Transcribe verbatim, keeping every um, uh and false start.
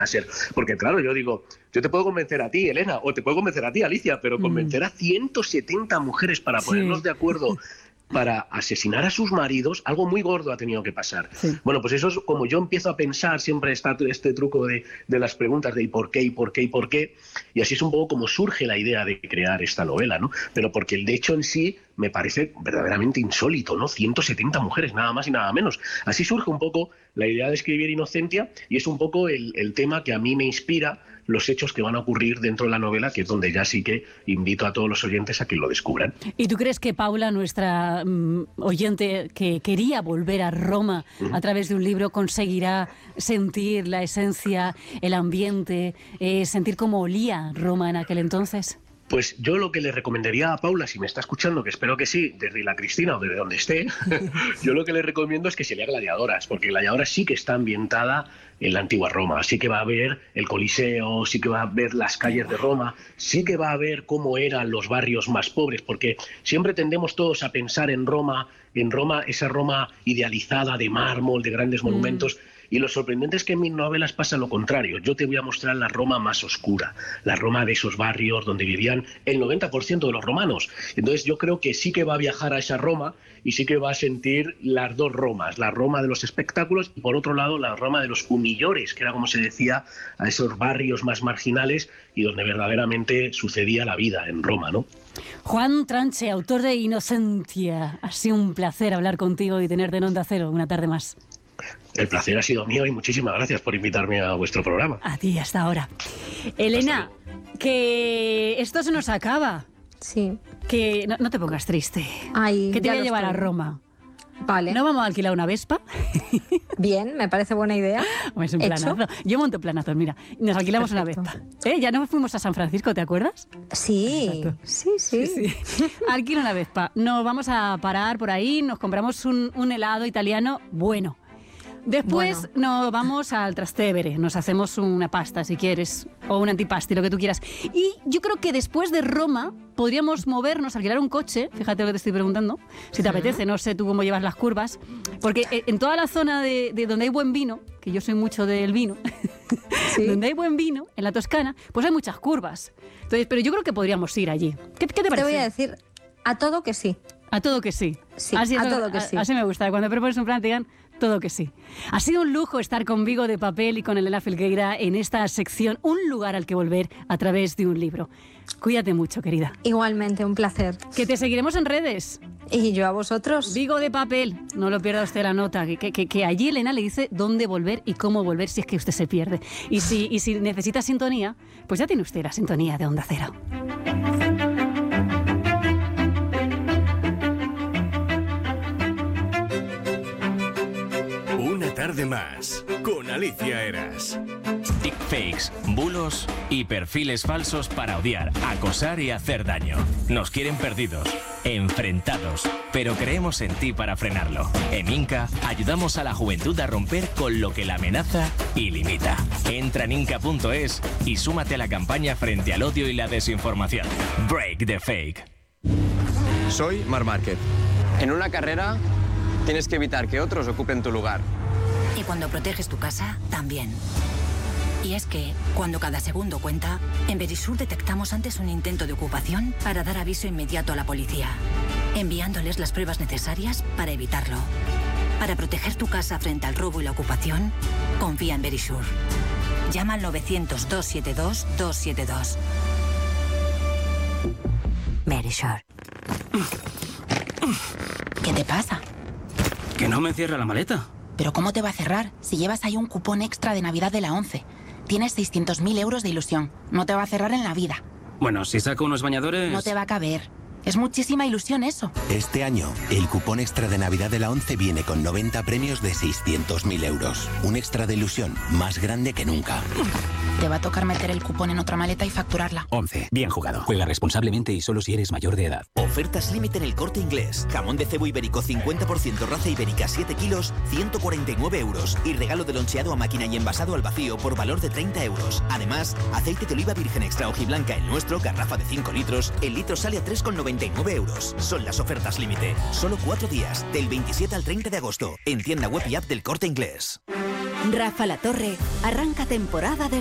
ser. Porque claro, yo digo, yo te puedo convencer a ti, Elena, o te puedo convencer a ti, Alicia, pero convencer a ciento setenta mujeres para ponernos sí. de acuerdo para asesinar a sus maridos, algo muy gordo ha tenido que pasar. Sí. Bueno, pues eso es como yo empiezo a pensar, siempre está este truco de, de las preguntas de ¿y por qué, y por qué, y por qué? Y así es un poco como surge la idea de crear esta novela, ¿no? Pero porque el hecho en sí me parece verdaderamente insólito, ¿no? ciento setenta mujeres, nada más y nada menos. Así surge un poco la idea de escribir Inocentia y es un poco el, el tema que a mí me inspira los hechos que van a ocurrir dentro de la novela, que es donde ya sí que invito a todos los oyentes a que lo descubran. ¿Y tú crees que Paula, nuestra um, oyente que quería volver a Roma uh-huh. a través de un libro, conseguirá sentir la esencia, el ambiente, eh, sentir cómo olía Roma en aquel entonces? Pues yo lo que le recomendaría a Paula, si me está escuchando, que espero que sí, desde la Cristina o desde donde esté, yo lo que le recomiendo es que se lea Gladiadoras, porque Gladiadoras sí que está ambientada en la antigua Roma, sí que va a ver el Coliseo, sí que va a ver las calles de Roma, sí que va a ver cómo eran los barrios más pobres, porque siempre tendemos todos a pensar en Roma, en Roma, esa Roma idealizada de mármol, de grandes monumentos, mm. Y lo sorprendente es que en mis novelas pasa lo contrario. Yo te voy a mostrar la Roma más oscura, la Roma de esos barrios donde vivían el noventa por ciento de los romanos. Entonces yo creo que sí que va a viajar a esa Roma y sí que va a sentir las dos Romas, la Roma de los espectáculos y por otro lado la Roma de los humillores, que era como se decía a esos barrios más marginales y donde verdaderamente sucedía la vida en Roma, ¿no? Juan Tranche, autor de Inocentia. Ha sido un placer hablar contigo y tenerte en Onda Cero una tarde más. El placer ha sido mío y muchísimas gracias por invitarme a vuestro programa. A ti, hasta ahora. Elena, que esto se nos acaba. Sí. Que no, no te pongas triste. Ay, que te voy a llevar estoy. a Roma. Vale. ¿No vamos a alquilar una Vespa? Bien, me parece buena idea. Es un planazo. ¿Hecho? Yo monto planazos, mira. Nos alquilamos Perfecto. una Vespa. ¿Eh? Ya nos fuimos a San Francisco, ¿te acuerdas? Sí, sí, sí, sí, sí. Alquila una Vespa. Nos vamos a parar por ahí, nos compramos un, un helado italiano bueno. Después bueno. nos vamos al Trastevere, nos hacemos una pasta si quieres, o un antipasti, lo que tú quieras. Y yo creo que después de Roma podríamos movernos, alquilar un coche, fíjate lo que te estoy preguntando, si te apetece, no sé tú cómo llevas las curvas, porque en toda la zona de, de donde hay buen vino, que yo soy mucho del vino, ¿sí? Donde hay buen vino, en la Toscana, pues hay muchas curvas. Entonces, pero yo creo que podríamos ir allí. ¿Qué, qué te parece? Te voy a decir a todo que sí. A todo que sí. Sí, así a es, todo que a, sí. Así me gusta, cuando propones un plan te digan todo que sí. Ha sido un lujo estar con Vigo de Papel y con Elena Filgueira en esta sección, un lugar al que volver a través de un libro. Cuídate mucho, querida. Igualmente, un placer. Que te seguiremos en redes. Y yo a vosotros. Vigo de Papel, no lo pierda usted la nota, que, que, que allí Elena le dice dónde volver y cómo volver si es que usted se pierde. Y si, y si necesita sintonía, pues ya tiene usted la sintonía de Onda Cero. Tarde más con Alicia Eras. Deepfakes, bulos y perfiles falsos para odiar, acosar y hacer daño. Nos quieren perdidos, enfrentados, pero creemos en ti para frenarlo. En Inca ayudamos a la juventud a romper con lo que la amenaza y limita. Entra en inca punto es y súmate a la campaña frente al odio y la desinformación. Break the fake. Soy Marc Márquez. En una carrera tienes que evitar que otros ocupen tu lugar. Y cuando proteges tu casa, también. Y es que, cuando cada segundo cuenta, en Verisur detectamos antes un intento de ocupación para dar aviso inmediato a la policía, enviándoles las pruebas necesarias para evitarlo. Para proteger tu casa frente al robo y la ocupación, confía en Verisur. Llama al novecientos, doscientos setenta y dos, doscientos setenta y dos. Verisur. ¿Qué te pasa? Que no me cierra la maleta. ¿Pero cómo te va a cerrar si llevas ahí un cupón extra de Navidad de la ONCE? Tienes seiscientos mil euros de ilusión. No te va a cerrar en la vida. Bueno, si saco unos bañadores... No te va a caber. Es muchísima ilusión eso. Este año, el cupón extra de Navidad de la ONCE viene con noventa premios de seiscientos mil euros. Un extra de ilusión más grande que nunca. Te va a tocar meter el cupón en otra maleta y facturarla. ONCE. Bien jugado. Juega responsablemente y solo si eres mayor de edad. Ofertas límite en El Corte Inglés. Jamón de cebo ibérico cincuenta por ciento raza ibérica siete kilos, ciento cuarenta y nueve euros. Y regalo de loncheado a máquina y envasado al vacío por valor de treinta euros. Además, aceite de oliva virgen extra hojiblanca el nuestro, garrafa de cinco litros. El litro sale a tres con noventa y nueve euros. Son las ofertas límite. Solo cuatro días, del veintisiete al treinta de agosto. En tienda web y app del Corte Inglés. Rafa La Torre arranca temporada de